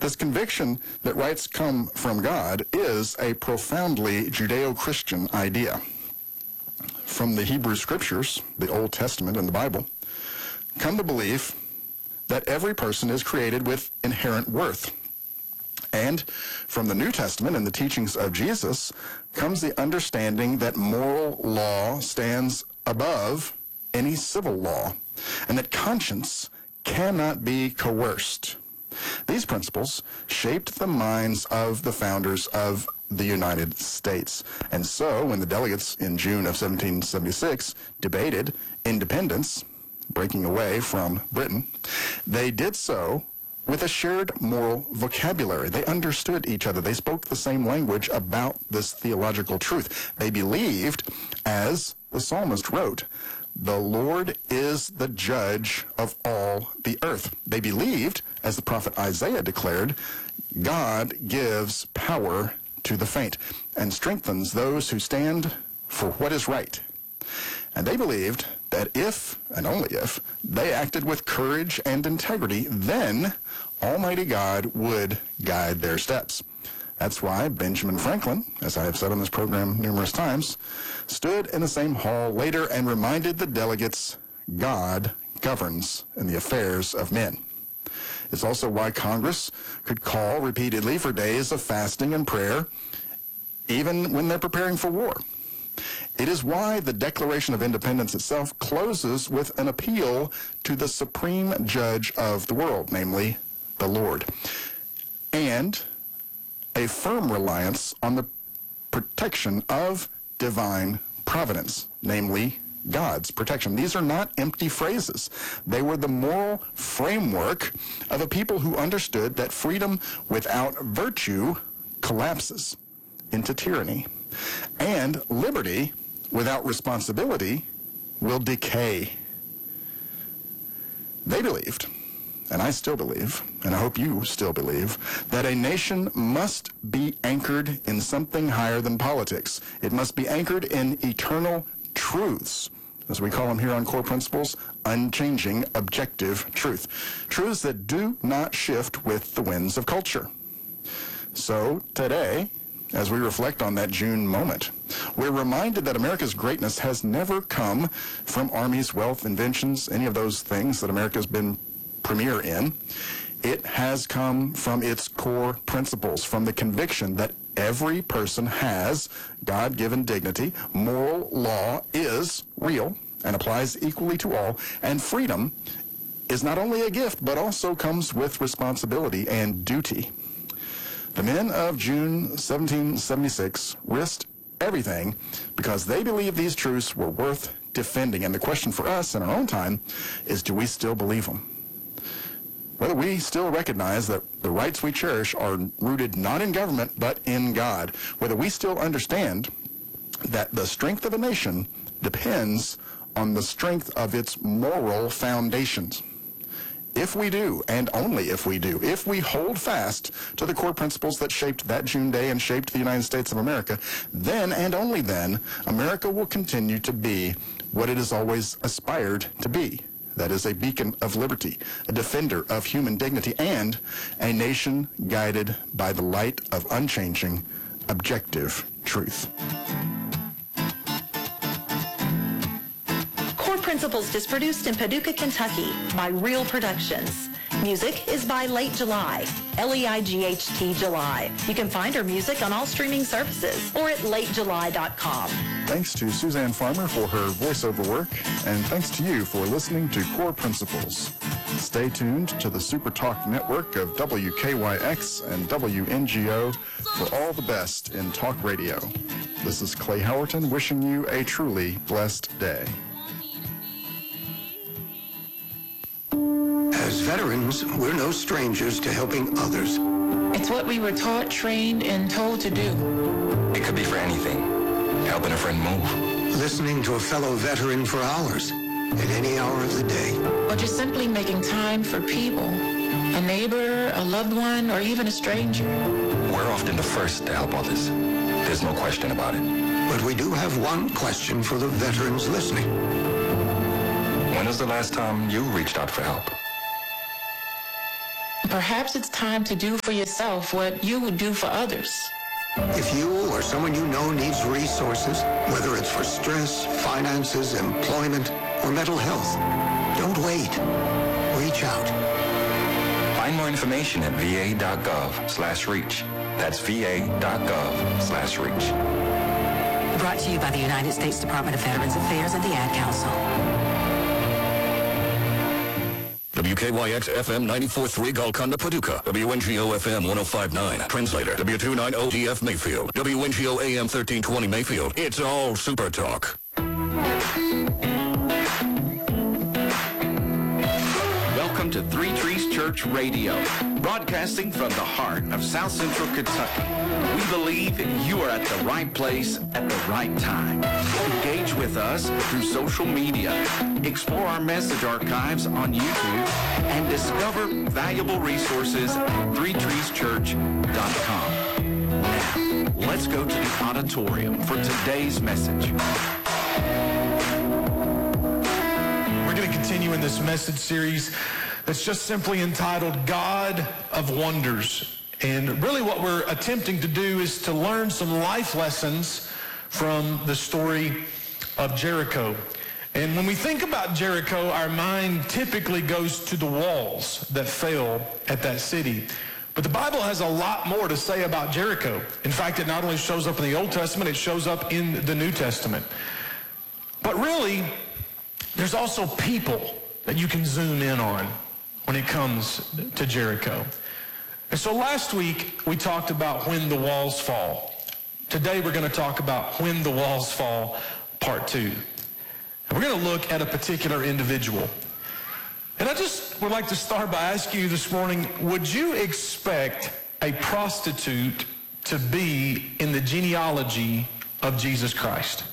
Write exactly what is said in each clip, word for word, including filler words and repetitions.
This conviction that rights come from God is a profoundly Judeo-Christian idea. From the Hebrew Scriptures, the Old Testament and the Bible, come to believe that every person is created with inherent worth. And from the New Testament and the teachings of Jesus comes the understanding that moral law stands above any civil law, and that conscience cannot be coerced. These principles shaped the minds of the founders of the United States. And so when the delegates in June of seventeen seventy-six debated independence, breaking away from Britain, they did so with a shared moral vocabulary. They understood each other. They spoke the same language about this theological truth. They believed, as the psalmist wrote, "The Lord is the judge of all the earth." They believed, as the prophet Isaiah declared, God gives power to the faint and strengthens those who stand for what is right. And they believed that if, and only if, they acted with courage and integrity, then Almighty God would guide their steps. That's why Benjamin Franklin, as I have said on this program numerous times, stood in the same hall later and reminded the delegates, God governs in the affairs of men. It's also why Congress could call repeatedly for days of fasting and prayer, even when they're preparing for war. It is why the Declaration of Independence itself closes with an appeal to the supreme judge of the world, namely the Lord, and a firm reliance on the protection of divine providence, namely God's protection. These are not empty phrases. They were the moral framework of a people who understood that freedom without virtue collapses into tyranny, and liberty without responsibility will decay. They believed, and I still believe, and I hope you still believe, that a nation must be anchored in something higher than politics. It must be anchored in eternal truths, as we call them here on Core Principles, unchanging, objective truth. Truths that do not shift with the winds of culture. So today, as we reflect on that June moment, we're reminded that America's greatness has never come from armies, wealth, inventions, any of those things that America's been premier in. It has come from its core principles, from the conviction that every person has God-given dignity, moral law is real and applies equally to all, and freedom is not only a gift, but also comes with responsibility and duty. The men of June seventeen seventy-six risked everything because they believed these truths were worth defending. And the question for us in our own time is, do we still believe them? Whether we still recognize that the rights we cherish are rooted not in government, but in God. Whether we still understand that the strength of a nation depends on the strength of its moral foundations. If we do, and only if we do, if we hold fast to the core principles that shaped that June day and shaped the United States of America, then and only then, America will continue to be what it has always aspired to be. That is, a beacon of liberty, a defender of human dignity, and a nation guided by the light of unchanging, objective truth. Core Principles is produced in Paducah, Kentucky by Real Productions. Music is by Late July, L E I G H T July. You can find our music on all streaming services or at late july dot com. Thanks to Suzanne Farmer for her voiceover work, and thanks to you for listening to Core Principles. Stay tuned to the Super Talk network of W K Y X and W N G O for all the best in talk radio. This is Clay Howerton wishing you a truly blessed day. As veterans, we're no strangers to helping others. It's what we were taught, trained, and told to do. It could be for anything. Helping a friend move. Listening to a fellow veteran for hours, at any hour of the day. Or just simply making time for people. A neighbor, a loved one, or even a stranger. We're often the first to help others. There's no question about it. But we do have one question for the veterans listening. When was the last time you reached out for help? Perhaps it's time to do for yourself what you would do for others. If you or someone you know needs resources, whether it's for stress, finances, employment, or mental health, don't wait. Reach out. Find more information at va.gov slash reach. That's va.gov slash reach. Brought to you by the United States Department of Veterans Affairs and the Ad Council. W K Y X F M ninety-four point three Golconda, Paducah. W N G O F M one oh five point nine. Translator. W two ninety D F Mayfield. W N G O A M thirteen twenty Mayfield. It's all Super Talk. Welcome to Three Trees Church Radio, broadcasting from the heart of South Central Kentucky. We believe you are at the right place at the right time. Engage with us through social media, explore our message archives on YouTube, and discover valuable resources at three trees church dot com. Now, let's go to the auditorium for today's message. We're going to continue in this message series that's just simply entitled God of Wonders. And really what we're attempting to do is to learn some life lessons from the story of Jericho. And when we think about Jericho, our mind typically goes to the walls that fell at that city. But the Bible has a lot more to say about Jericho. In fact, it not only shows up in the Old Testament, it shows up in the New Testament. But really, there's also people that you can zoom in on when it comes to Jericho. And so last week, we talked about when the walls fall. Today, we're going to talk about when the walls fall, part two. And we're going to look at a particular individual. And I just would like to start by asking you this morning, would you expect a prostitute to be in the genealogy of Jesus Christ?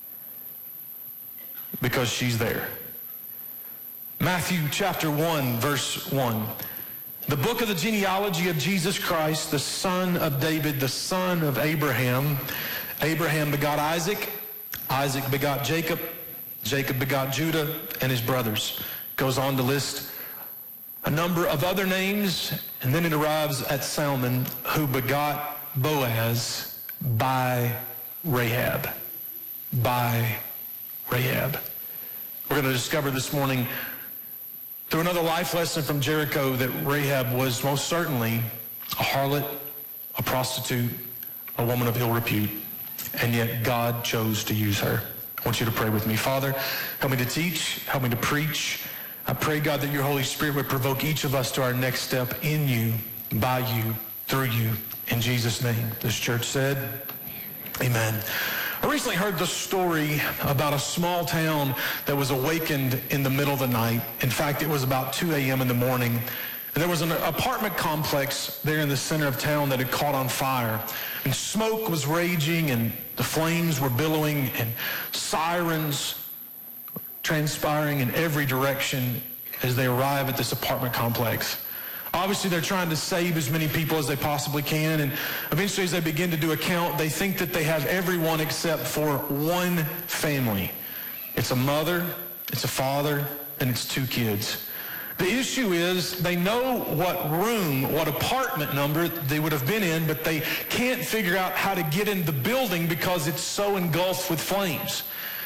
Because she's there. Matthew chapter one, verse one. The book of the genealogy of Jesus Christ, the son of David, the son of Abraham. Abraham begot Isaac. Isaac begot Jacob. Jacob begot Judah and his brothers. Goes on to list a number of other names, and then it arrives at Salmon, who begot Boaz by Rahab. By Rahab. We're going to discover this morning through another life lesson from Jericho that Rahab was most certainly a harlot, a prostitute, a woman of ill repute, and yet God chose to use her. I want you to pray with me. Father, help me to teach, help me to preach. I pray, God, that your Holy Spirit would provoke each of us to our next step in you, by you, through you. In Jesus' name, this church said, amen. I recently heard the story about a small town that was awakened in the middle of the night. In fact, it was about two a.m. in the morning. And there was an apartment complex there in the center of town that had caught on fire. And smoke was raging, and the flames were billowing, and sirens transpiring in every direction as they arrive at this apartment complex. Obviously, they're trying to save as many people as they possibly can, and eventually as they begin to do a count, they think that they have everyone except for one family. It's a mother, it's a father, and it's two kids. The issue is they know what room, what apartment number they would have been in, but they can't figure out how to get in the building because it's so engulfed with flames.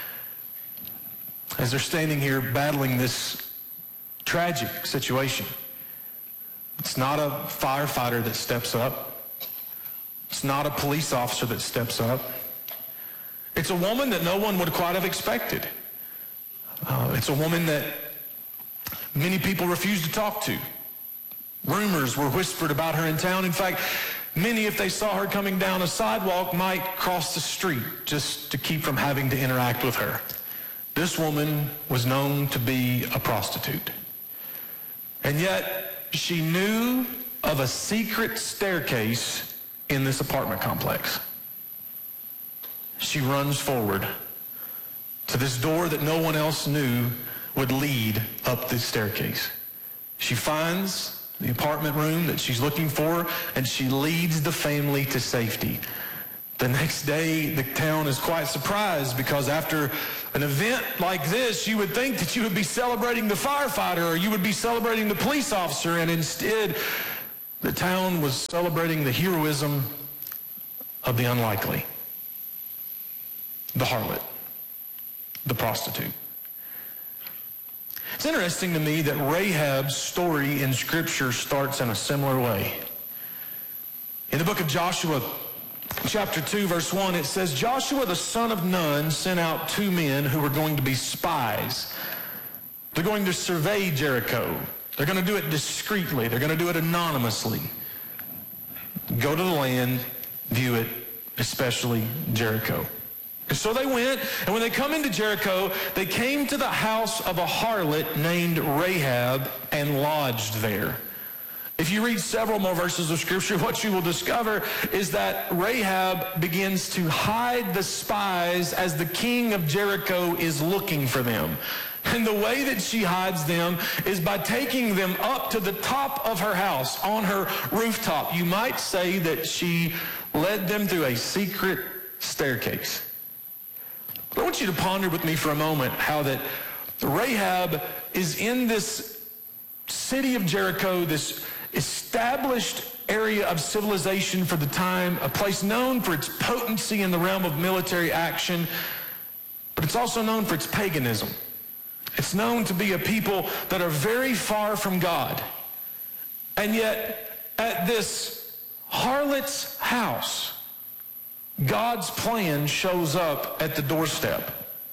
As they're standing here battling this tragic situation, it's not a firefighter that steps up. It's not a police officer that steps up. It's a woman that no one would quite have expected. Uh, it's a woman that many people refuse to talk to. Rumors were whispered about her in town. In fact, many, if they saw her coming down a sidewalk, might cross the street just to keep from having to interact with her. This woman was known to be a prostitute. And yet, she knew of a secret staircase in this apartment complex. She runs forward to this door that no one else knew would lead up this staircase. She finds the apartment room that she's looking for, and she leads the family to safety. The next day, the town is quite surprised because after an event like this, you would think that you would be celebrating the firefighter or you would be celebrating the police officer, and instead, the town was celebrating the heroism of the unlikely, the harlot, the prostitute. It's interesting to me that Rahab's story in Scripture starts in a similar way. In the book of Joshua, chapter two, verse one, it says, Joshua the son of Nun sent out two men who were going to be spies. They're going to survey Jericho. They're going to do it discreetly. They're going to do it anonymously. Go to the land, view it, especially Jericho. And so they went, and when they come into Jericho, they came to the house of a harlot named Rahab and lodged there. If you read several more verses of Scripture, what you will discover is that Rahab begins to hide the spies as the king of Jericho is looking for them. And the way that she hides them is by taking them up to the top of her house, on her rooftop. You might say that she led them through a secret staircase. But I want you to ponder with me for a moment how that Rahab is in this city of Jericho, this established area of civilization for the time, a place known for its potency in the realm of military action, but it's also known for its paganism. It's known to be a people that are very far from God. And yet, at this harlot's house, God's plan shows up at the doorstep.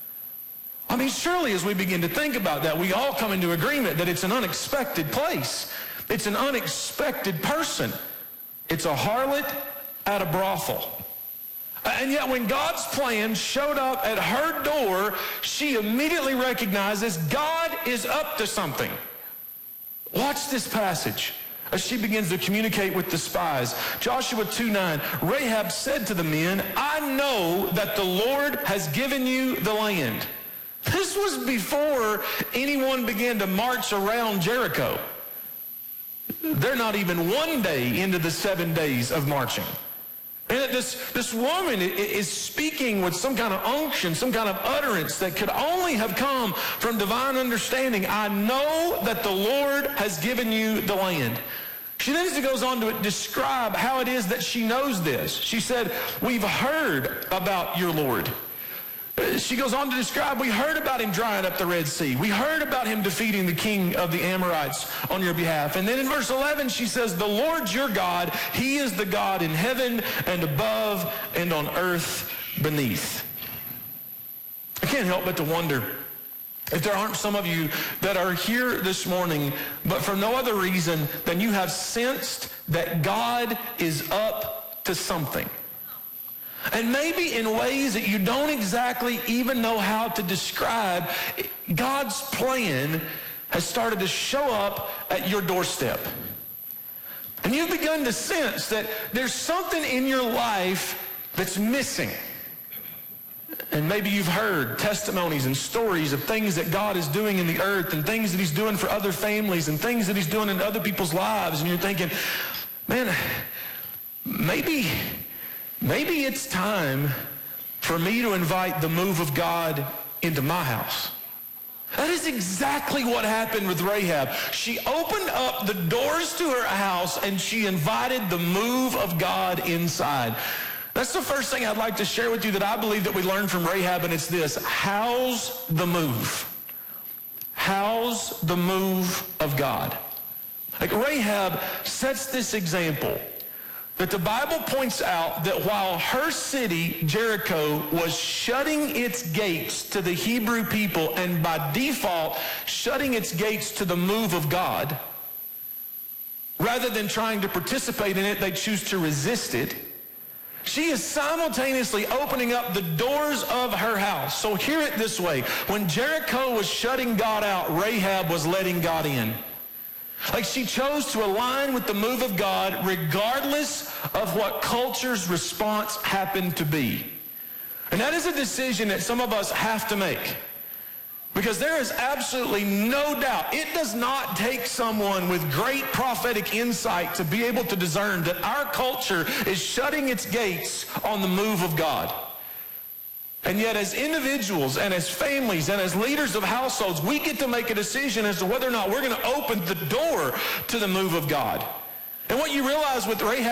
I mean, surely as we begin to think about that, we all come into agreement that it's an unexpected place. It's an unexpected person. It's a harlot at a brothel. And yet when God's plan showed up at her door, she immediately recognizes God is up to something. Watch this passage as she begins to communicate with the spies. Joshua two nine, Rahab said to the men, I know that the Lord has given you the land. This was before anyone began to march around Jericho. They're not even one day into the seven days of marching. And this, this woman is speaking with some kind of unction, some kind of utterance that could only have come from divine understanding. I know that the Lord has given you the land. She then goes on to describe how it is that she knows this. She said, we've heard about your Lord. She goes on to describe, we heard about him drying up the Red Sea. We heard about him defeating the king of the Amorites on your behalf. And then in verse eleven, she says, the Lord your God, he is the God in heaven and above and on earth beneath. I can't help but to wonder if there aren't some of you that are here this morning, but for no other reason than you have sensed that God is up to something. And maybe in ways that you don't exactly even know how to describe, God's plan has started to show up at your doorstep. And you've begun to sense that there's something in your life that's missing. And maybe you've heard testimonies and stories of things that God is doing in the earth and things that he's doing for other families and things that he's doing in other people's lives. And you're thinking, man, maybe... Maybe it's time for me to invite the move of God into my house. That is exactly what happened with Rahab. She opened up the doors to her house and she invited the move of God inside. That's the first thing I'd like to share with you that I believe that we learned from Rahab, and it's this. How's the move? How's the move of God? Like Rahab sets this example that the Bible points out that while her city, Jericho, was shutting its gates to the Hebrew people and by default shutting its gates to the move of God, rather than trying to participate in it, they choose to resist it. She is simultaneously opening up the doors of her house. So hear it this way. When Jericho was shutting God out, Rahab was letting God in. Like she chose to align with the move of God regardless of what culture's response happened to be. And that is a decision that some of us have to make. Because there is absolutely no doubt, it does not take someone with great prophetic insight to be able to discern that our culture is shutting its gates on the move of God. And yet as individuals and as families and as leaders of households, we get to make a decision as to whether or not we're going to open the door to the move of God. And what you realize with Rahab